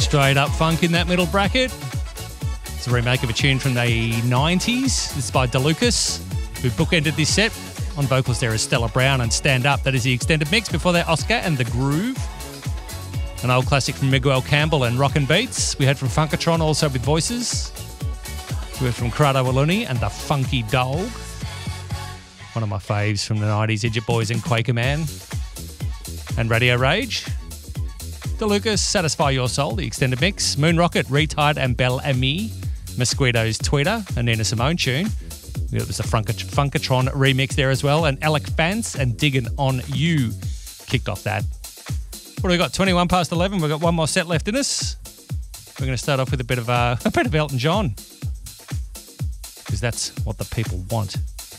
straight up funk in that middle bracket. It's a remake of a tune from the 90s. This is by DeLucas, who bookended this set. On vocals there is Stella Brown and Stand Up. That is the extended mix. Before that, Oscar and The Groove. An old classic from Miguel Campbell and Rockin' Beats. We heard from Funkatron, also with voices. We heard from Corrado Waluni and The Funky Dog. One of my faves from the 90s, Idiot Boys and Quaker Man. And Radio Rage. DeLucas, Satisfy Your Soul, the extended mix. Moon Rocket, Retired and Belle Ami. Mosquitoes, Tweeter, a Nina Simone tune. It was a Funkatron remix there as well. And Alec Vance and Diggin' On You kicked off that. What do we got? 21 past 11. We've got one more set left in us. We're going to start off with a bit of Elton John, because that's what the people want.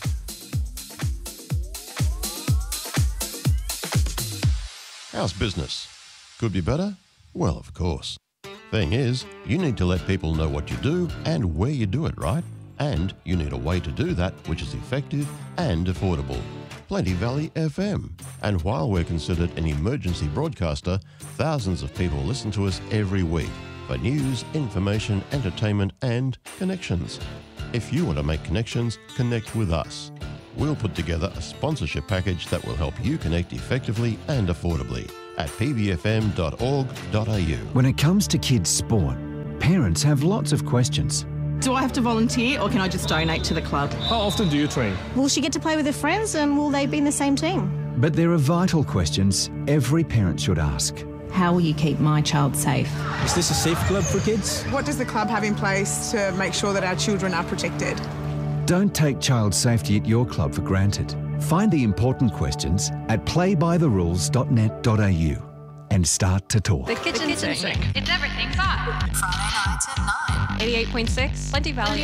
How's business? Could be better? Well, of course. Thing is, you need to let people know what you do and where you do it, right? And you need a way to do that which is effective and affordable. Plenty Valley FM. And while we're considered an emergency broadcaster, thousands of people listen to us every week for news, information, entertainment, and connections. If you want to make connections, connect with us. We'll put together a sponsorship package that will help you connect effectively and affordably at pbfm.org.au. When it comes to kids' sport, parents have lots of questions. Do I have to volunteer or can I just donate to the club? How often do you train? Will she get to play with her friends and will they be in the same team? But there are vital questions every parent should ask. How will you keep my child safe? Is this a safe club for kids? What does the club have in place to make sure that our children are protected? Don't take child safety at your club for granted. Find the important questions at playbytherules.net.au and start to talk. The kitchen sink. It's everything but. Friday nights at 9. 88.6. Plenty Valley.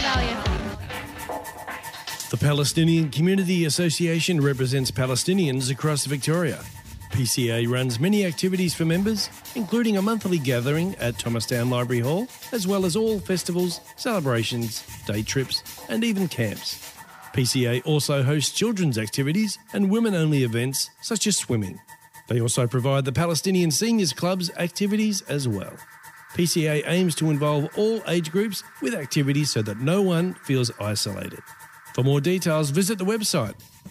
The Palestinian Community Association represents Palestinians across Victoria. PCA runs many activities for members, including a monthly gathering at Thomastown Library Hall, as well as all festivals, celebrations, day trips, and even camps. PCA also hosts children's activities and women-only events such as swimming. They also provide the Palestinian Seniors Club's activities as well. PCA aims to involve all age groups with activities so that no one feels isolated. For more details, visit the website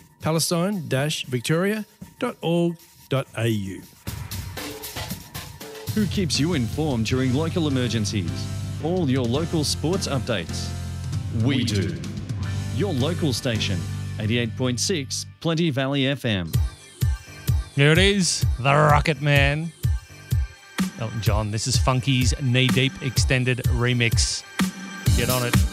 palestine-victoria.org.au. Who keeps you informed during local emergencies? All your local sports updates. We do. Your local station, 88.6 Plenty Valley FM. Here it is, the Rocket Man. Elton John, this is Funky's Knee Deep Extended Remix. Get on it.